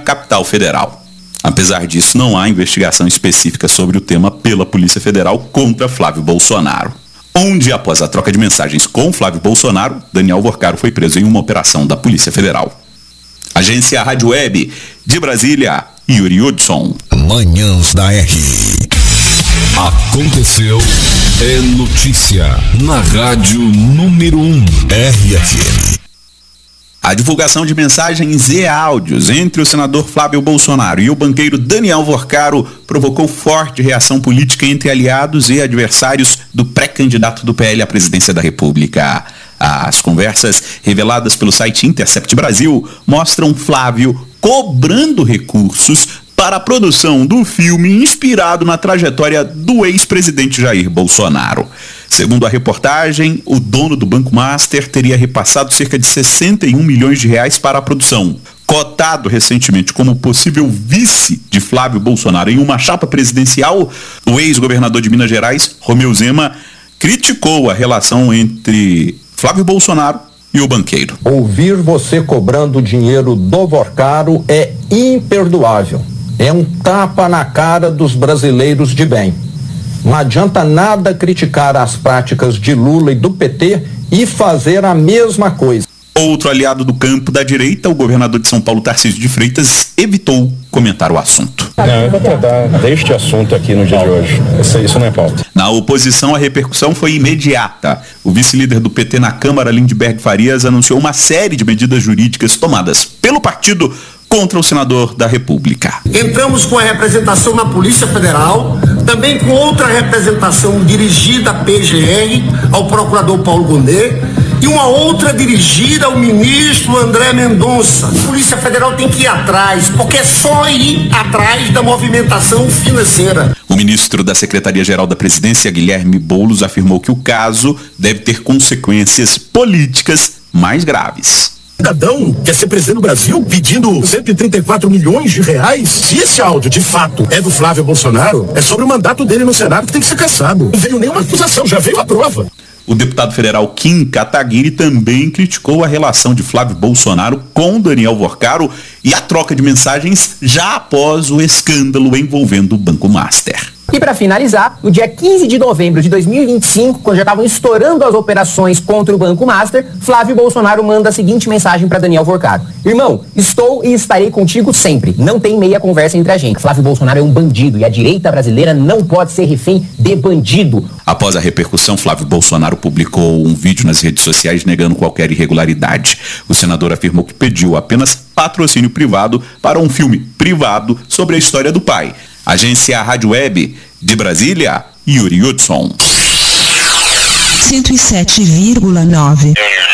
capital federal. Apesar disso, não há investigação específica sobre o tema pela Polícia Federal contra Flávio Bolsonaro. Um dia após a troca de mensagens com Flávio Bolsonaro, Daniel Vorcaro foi preso em uma operação da Polícia Federal. Agência Rádio Web, de Brasília, Yuri Hudson. Manhãs da R. Aconteceu, é notícia na Rádio número 1, RFM. A divulgação de mensagens e áudios entre o senador Flávio Bolsonaro e o banqueiro Daniel Vorcaro provocou forte reação política entre aliados e adversários do pré-candidato do PL à presidência da República. As conversas reveladas pelo site Intercept Brasil mostram Flávio cobrando recursos para a produção do filme inspirado na trajetória do ex-presidente Jair Bolsonaro. Segundo a reportagem, o dono do Banco Master teria repassado cerca de 61 milhões de reais para a produção. Cotado recentemente como possível vice de Flávio Bolsonaro em uma chapa presidencial, o ex-governador de Minas Gerais, Romeu Zema, criticou a relação entre Flávio Bolsonaro e o banqueiro. Ouvir você cobrando dinheiro do Vorcaro é imperdoável. É um tapa na cara dos brasileiros de bem. Não adianta nada criticar as práticas de Lula e do PT e fazer a mesma coisa. Outro aliado do campo da direita, o governador de São Paulo, Tarcísio de Freitas, evitou comentar o assunto. Não, eu vou tratar deste assunto aqui no dia de hoje. Isso não é pauta. Na oposição, a repercussão foi imediata. O vice-líder do PT na Câmara, Lindbergh Farias, anunciou uma série de medidas jurídicas tomadas pelo partido contra o senador da República. Entramos com a representação na Polícia Federal, também com outra representação dirigida à PGR, ao procurador Paulo Gonet, e uma outra dirigida ao ministro André Mendonça. A Polícia Federal tem que ir atrás, porque é só ir atrás da movimentação financeira. O ministro da Secretaria-Geral da Presidência, Guilherme Boulos, afirmou que o caso deve ter consequências políticas mais graves. Cidadão quer ser presidente do Brasil pedindo 134 milhões de reais? Se esse áudio de fato é do Flávio Bolsonaro, é sobre o mandato dele no Senado que tem que ser cassado. Não veio nenhuma acusação, já veio a prova. O deputado federal Kim Kataguiri também criticou a relação de Flávio Bolsonaro com Daniel Vorcaro e a troca de mensagens já após o escândalo envolvendo o Banco Master. E para finalizar, no dia 15 de novembro de 2025, quando já estavam estourando as operações contra o Banco Master, Flávio Bolsonaro manda a seguinte mensagem para Daniel Vorcaro: irmão, estou e estarei contigo sempre. Não tem meia conversa entre a gente. Flávio Bolsonaro é um bandido e a direita brasileira não pode ser refém de bandido. Após a repercussão, Flávio Bolsonaro publicou um vídeo nas redes sociais negando qualquer irregularidade. O senador afirmou que pediu apenas patrocínio privado para um filme privado sobre a história do pai. Agência Rádio Web, de Brasília, Yuri Hudson. 107,9.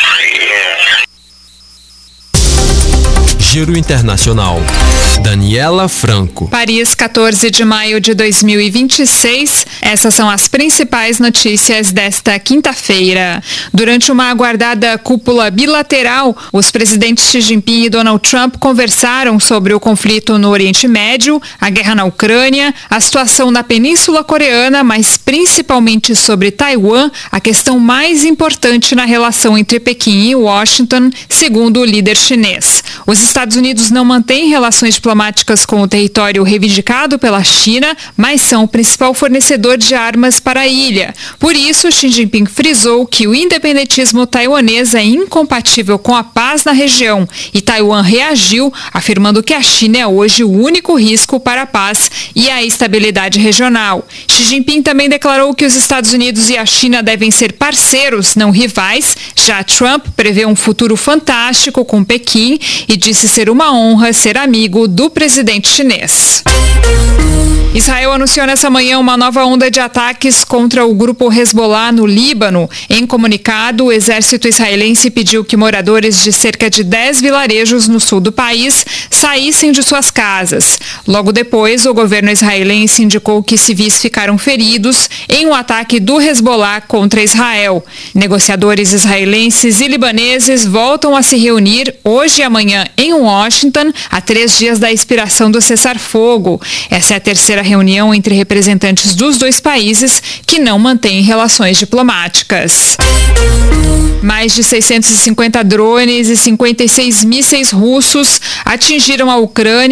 Giro Internacional. Daniela Franco. Paris, 14 de maio de 2026. Essas são as principais notícias desta quinta-feira. Durante uma aguardada cúpula bilateral, os presidentes Xi Jinping e Donald Trump conversaram sobre o conflito no Oriente Médio, a guerra na Ucrânia, a situação na Península Coreana, mas principalmente sobre Taiwan, a questão mais importante na relação entre Pequim e Washington, segundo o líder chinês. Os Estados Unidos não mantêm relações diplomáticas com o território reivindicado pela China, mas são o principal fornecedor de armas para a ilha. Por isso, Xi Jinping frisou que o independentismo taiwanês é incompatível com a paz na região e Taiwan reagiu, afirmando que a China é hoje o único risco para a paz e a estabilidade regional. Xi Jinping também declarou que os Estados Unidos e a China devem ser parceiros, não rivais. Já Trump prevê um futuro fantástico com Pequim e disse ser uma honra ser amigo do presidente chinês. Israel anunciou nessa manhã uma nova onda de ataques contra o grupo Hezbollah no Líbano. Em comunicado, o exército israelense pediu que moradores de cerca de 10 vilarejos no sul do país saíssem de suas casas. Logo depois, o governo israelense indicou que civis ficaram feridos em um ataque do Hezbollah contra Israel. Negociadores israelenses e libaneses voltam a se reunir hoje e amanhã em Washington, a 3 dias da expiração do cessar-fogo. Essa é a terceira reunião entre representantes dos dois países que não mantêm relações diplomáticas. Mais de 650 drones e 56 mísseis russos atingiram a Ucrânia